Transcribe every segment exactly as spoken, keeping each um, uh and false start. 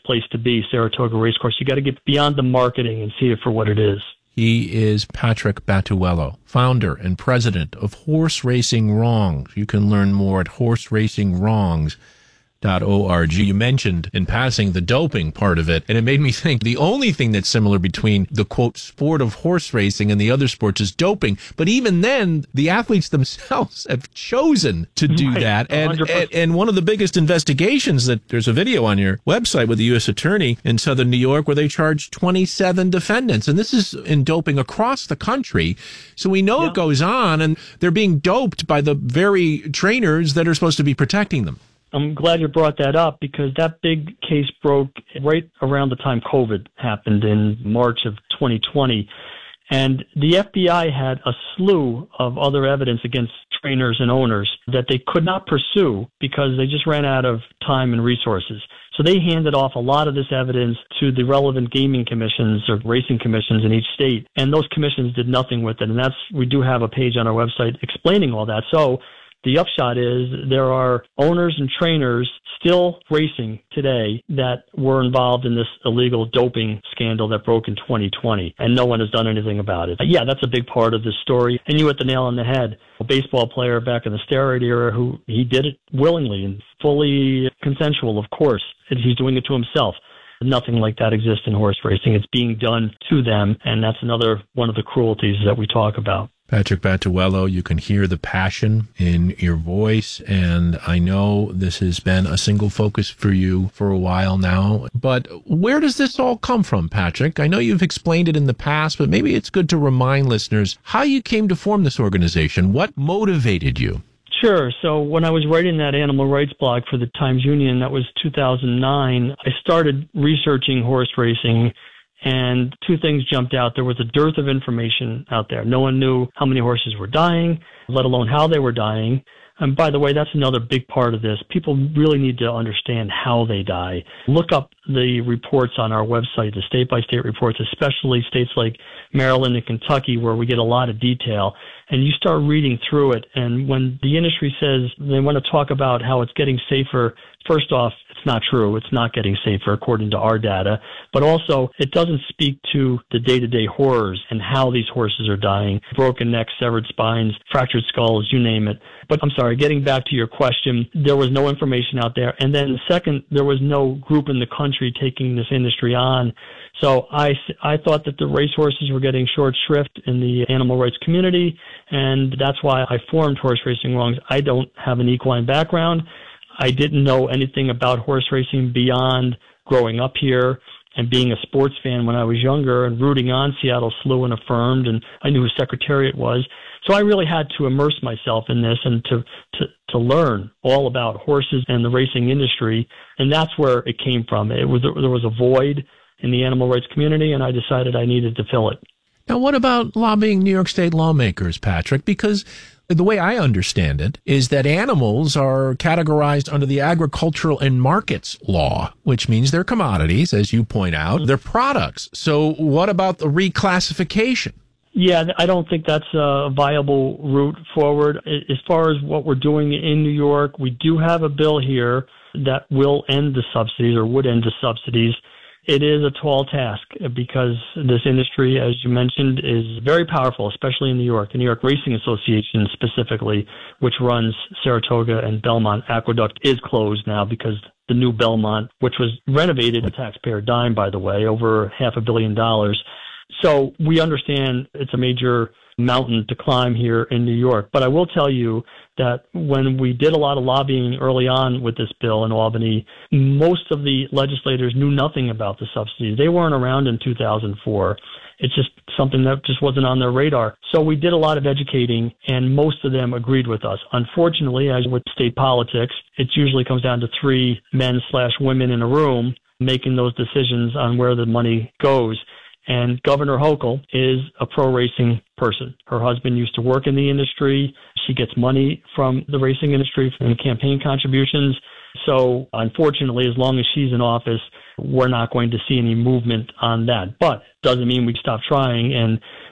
place to be, Saratoga Racecourse. You got to get beyond the marketing and see it for what it is. He is Patrick Battuello, founder and president of Horse Racing Wrongs. You can learn more at horse racing wrongs dot org. You mentioned in passing the doping part of it, and it made me think the only thing that's similar between the, quote, sport of horse racing and the other sports is doping. But even then, the athletes themselves have chosen to do right. that. And, and and one of the biggest investigations, that there's a video on your website with the U S attorney in Southern New York where they charged twenty-seven defendants. And this is in doping across the country. So we know yeah. it goes on, and they're being doped by the very trainers that are supposed to be protecting them. I'm glad you brought that up, because that big case broke right around the time COVID happened in March of twenty twenty. And the F B I had a slew of other evidence against trainers and owners that they could not pursue because they just ran out of time and resources. So they handed off a lot of this evidence to the relevant gaming commissions or racing commissions in each state. And those commissions did nothing with it. And that's, we do have a page on our website explaining all that. So the upshot is there are owners and trainers still racing today that were involved in this illegal doping scandal that broke in twenty twenty, and no one has done anything about it. Yeah, that's a big part of this story, and you hit the nail on the head. A baseball player back in the steroid era who he did it willingly and fully consensual, of course. He's doing it to himself. Nothing like that exists in horse racing. It's being done to them, and that's another one of the cruelties that we talk about. Patrick Battuello, you can hear the passion in your voice, and I know this has been a single focus for you for a while now. But where does this all come from, Patrick? I know you've explained it in the past, but maybe it's good to remind listeners how you came to form this organization. What motivated you? Sure. So when I was writing that animal rights blog for the Times-Union, that was two thousand nine, I started researching horse racing, and two things jumped out. There was a dearth of information out there. No one knew how many horses were dying, let alone how they were dying. And by the way, that's another big part of this. People really need to understand how they die. Look up the reports on our website, the state-by-state reports, especially states like Maryland and Kentucky, where we get a lot of detail. And you start reading through it, and when the industry says they want to talk about how it's getting safer, first off, it's not true. It's not getting safer according to our data. But also, it doesn't speak to the day-to-day horrors and how these horses are dying. Broken necks, severed spines, fractured skulls, you name it. But I'm sorry, getting back to your question, there was no information out there. And then second, there was no group in the country taking this industry on. So I, I thought that the racehorses were getting short shrift in the animal rights community, and that's why I formed Horse Racing Wrongs. I don't have an equine background. I didn't know anything about horse racing beyond growing up here and being a sports fan when I was younger and rooting on Seattle Slew and Affirmed, and I knew who Secretariat was. So I really had to immerse myself in this and to, to, to learn all about horses and the racing industry, and that's where it came from. It was, there was a void in the animal rights community, and I decided I needed to fill it. Now, what about lobbying New York State lawmakers, Patrick? Because the way I understand it is that animals are categorized under the agricultural and markets law, which means they're commodities, as you point out, they're products. So what about the reclassification? Yeah, I don't think that's a viable route forward. As far as what we're doing in New York, we do have a bill here that will end the subsidies or would end the subsidies. It is a tall task because this industry, as you mentioned, is very powerful, especially in New York. The New York Racing Association specifically, which runs Saratoga and Belmont Aqueduct, is closed now because the new Belmont, which was renovated a taxpayer dime, by the way, over half a billion dollars. So we understand it's a major mountain to climb here in New York. But I will tell you that when we did a lot of lobbying early on with this bill in Albany, most of the legislators knew nothing about the subsidies. They weren't around in two thousand four. It's just something that just wasn't on their radar. So we did a lot of educating, and most of them agreed with us. Unfortunately, as with state politics, it usually comes down to three men slash women in a room making those decisions on where the money goes. And Governor Hochul is a pro-racing person. Her husband used to work in the industry. She gets money from the racing industry from campaign contributions. So unfortunately, as long as she's in office, we're not going to see any movement on that. But doesn't mean we stop trying. And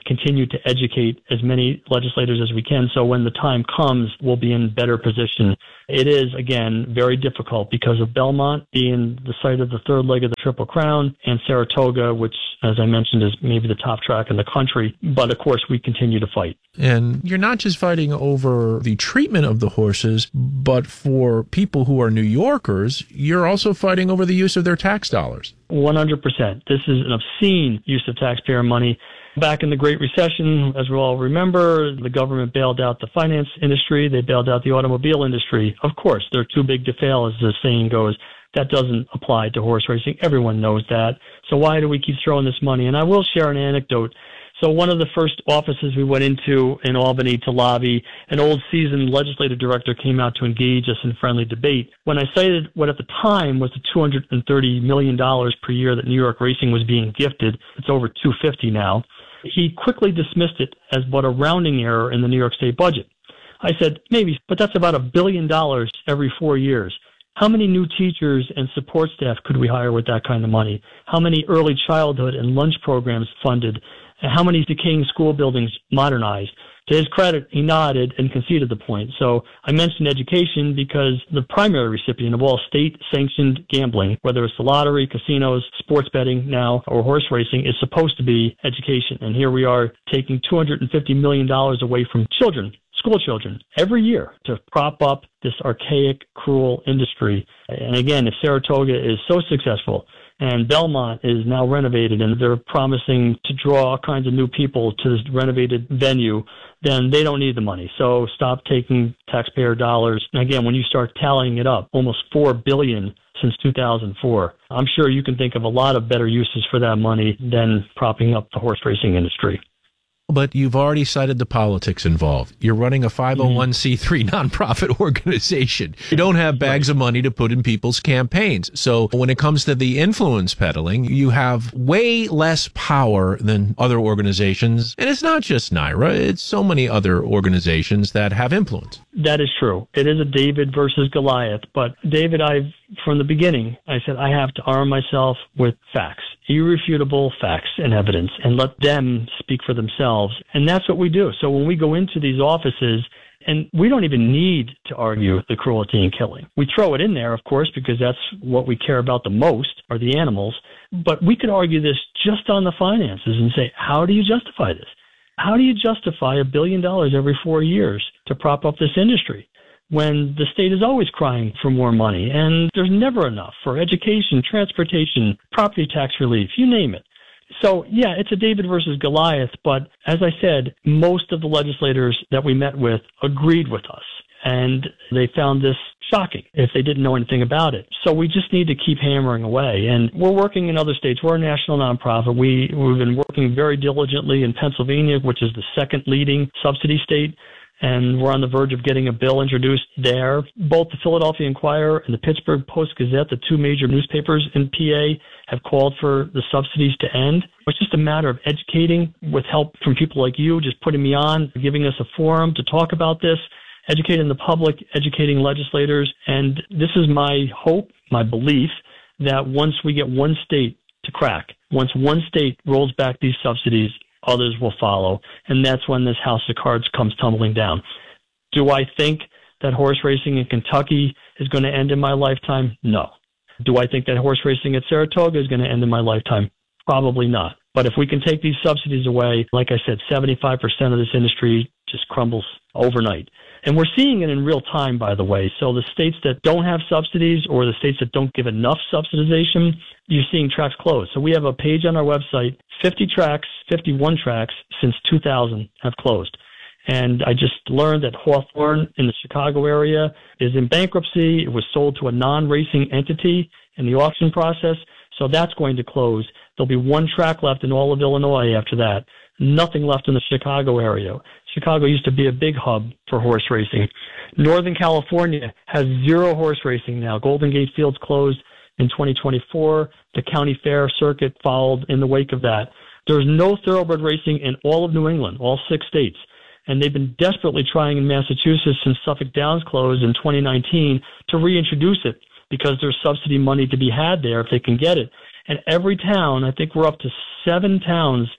continue to educate as many legislators as we can. So when the time comes, we'll be in better position. It is, again, very difficult because of Belmont being the site of the third leg of the Triple Crown, and Saratoga, which, as I mentioned, is maybe the top track in the country. But of course, we continue to fight. And you're not just fighting over the treatment of the horses, but for people who are New Yorkers, you're also fighting over the use of their tax dollars. one hundred percent. This is an obscene use of taxpayer money. Back in the Great Recession, as we all remember, the government bailed out the finance industry. They bailed out the automobile industry. Of course, they're too big to fail, as the saying goes. That doesn't apply to horse racing. Everyone knows that. So why do we keep throwing this money? And I will share an anecdote. So one of the first offices we went into in Albany to lobby, an old seasoned legislative director came out to engage us in friendly debate. When I cited what at the time was the two hundred thirty million dollars per year that New York racing was being gifted, it's over two hundred fifty now, he quickly dismissed it as but a rounding error in the New York State budget. I said, maybe, but that's about a billion dollars every four years. How many new teachers and support staff could we hire with that kind of money? How many early childhood and lunch programs funded? And how many decaying school buildings modernized? To his credit, he nodded and conceded the point. So I mentioned education because the primary recipient of all state-sanctioned gambling, whether it's the lottery, casinos, sports betting now, or horse racing, is supposed to be education. And here we are taking two hundred fifty million dollars away from children, school children, every year to prop up this archaic, cruel industry. And again, if Saratoga is so successful, and Belmont is now renovated, and they're promising to draw all kinds of new people to this renovated venue, then they don't need the money. So stop taking taxpayer dollars. And again, when you start tallying it up, almost four billion dollars since two thousand four. I'm sure you can think of a lot of better uses for that money than propping up the horse racing industry. But you've already cited the politics involved. You're running a five oh one c three nonprofit organization. You don't have bags of money to put in people's campaigns. So when it comes to the influence peddling, you have way less power than other organizations. And it's not just NYRA. It's so many other organizations that have influence. That is true. It is a David versus Goliath. But David, I've, from the beginning, I said I have to arm myself with facts, irrefutable facts and evidence, and let them speak for themselves. And that's what we do. So when we go into these offices, and we don't even need to argue the cruelty and killing. We throw it in there, of course, because that's what we care about the most, are the animals. But we could argue this just on the finances and say, how do you justify this? How do you justify a billion dollars every four years to prop up this industry when the state is always crying for more money and there's never enough for education, transportation, property tax relief, you name it? So, yeah, it's a David versus Goliath, but as I said, most of the legislators that we met with agreed with us, and they found this shocking if they didn't know anything about it. So we just need to keep hammering away, and we're working in other states. We're a national nonprofit. We, we've been working very diligently in Pennsylvania, which is the second leading subsidy state, and we're on the verge of getting a bill introduced there. Both the Philadelphia Inquirer and the Pittsburgh Post-Gazette, the two major newspapers in P A, have called for the subsidies to end. It's just a matter of educating with help from people like you, just putting me on, giving us a forum to talk about this, educating the public, educating legislators. And this is my hope, my belief, that once we get one state to crack, once one state rolls back these subsidies, others will follow. And that's when this house of cards comes tumbling down. Do I think that horse racing in Kentucky is going to end in my lifetime? No. Do I think that horse racing at Saratoga is going to end in my lifetime? Probably not. But if we can take these subsidies away, like I said, seventy-five percent of this industry just crumbles overnight. And we're seeing it in real time, by the way. So the states that don't have subsidies or the states that don't give enough subsidization, you're seeing tracks close. So we have a page on our website, fifty tracks, fifty-one tracks since two thousand have closed. And I just learned that Hawthorne in the Chicago area is in bankruptcy. It was sold to a non-racing entity in the auction process. So that's going to close. There'll be one track left in all of Illinois after that. Nothing left in the Chicago area. Chicago used to be a big hub for horse racing. Northern California has zero horse racing now. Golden Gate Fields closed in twenty twenty-four. The county fair circuit followed in the wake of that. There's no thoroughbred racing in all of New England, all six states. And they've been desperately trying in Massachusetts since Suffolk Downs closed in twenty nineteen to reintroduce it because there's subsidy money to be had there if they can get it. And every town, I think we're up to seven towns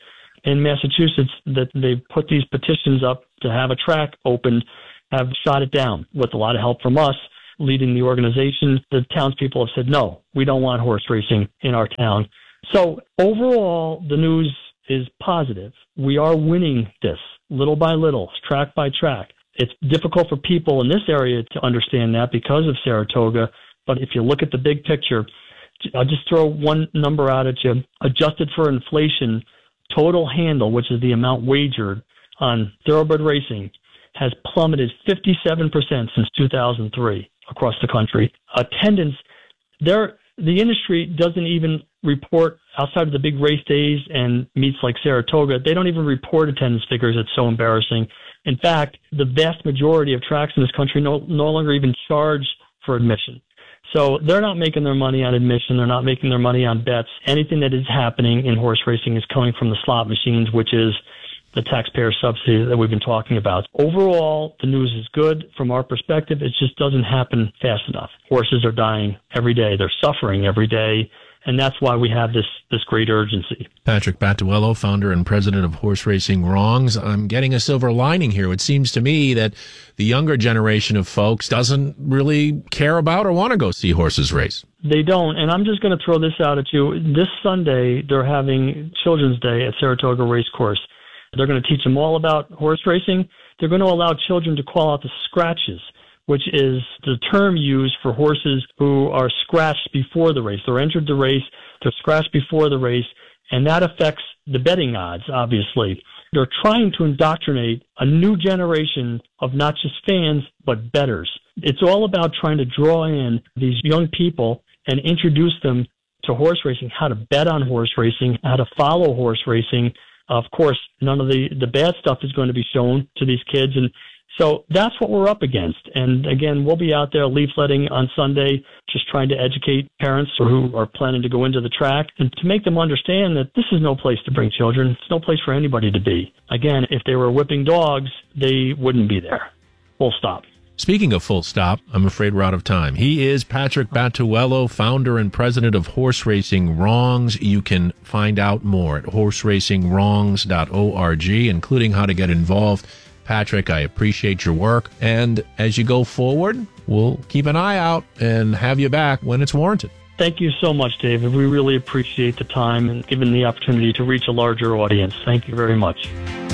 in Massachusetts that they've put these petitions up to have a track opened have shot it down with a lot of help from us leading the organization. The townspeople have said, no, we don't want horse racing in our town. So overall, the news is positive. We are winning this little by little, track by track. It's difficult for people in this area to understand that because of Saratoga. But if you look at the big picture, I'll just throw one number out at you. Adjusted for inflation, total handle, which is the amount wagered on thoroughbred racing, has plummeted fifty-seven percent since two thousand three across the country. Attendance, there, the industry doesn't even report outside of the big race days and meets like Saratoga. They don't even report attendance figures. It's so embarrassing. In fact, the vast majority of tracks in this country no, no longer even charge for admission. So they're not making their money on admission. They're not making their money on bets. Anything that is happening in horse racing is coming from the slot machines, which is the taxpayer subsidy that we've been talking about. Overall, the news is good from our perspective. It just doesn't happen fast enough. Horses are dying every day. They're suffering every day. And that's why we have this, this great urgency. Patrick Battuello, founder and president of Horse Racing Wrongs. I'm getting a silver lining here. It seems to me that the younger generation of folks doesn't really care about or want to go see horses race. They don't. And I'm just going to throw this out at you. This Sunday, they're having Children's Day at Saratoga Racecourse. They're going to teach them all about horse racing. They're going to allow children to call out the scratches, which is the term used for horses who are scratched before the race. They're entered the race, they're scratched before the race, and that affects the betting odds, obviously. They're trying to indoctrinate a new generation of not just fans, but bettors. It's all about trying to draw in these young people and introduce them to horse racing, how to bet on horse racing, how to follow horse racing. Of course, none of the, the bad stuff is going to be shown to these kids, and so that's what we're up against. And again, we'll be out there leafletting on Sunday, just trying to educate parents who are planning to go into the track and to make them understand that this is no place to bring children. It's no place for anybody to be. Again, if they were whipping dogs, they wouldn't be there. Full stop. Speaking of full stop, I'm afraid we're out of time. He is Patrick Battuello, founder and president of Horse Racing Wrongs. You can find out more at horse racing wrongs dot org, including how to get involved. Patrick, I appreciate your work. And as you go forward, we'll keep an eye out and have you back when it's warranted. Thank you so much, David. We really appreciate the time and giving the opportunity to reach a larger audience. Thank you very much.